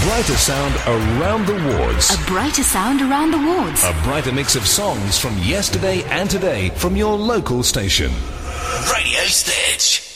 brighter sound around the wards. A brighter sound around the wards. A brighter mix of songs from yesterday and today from your local station. Radio Stitch.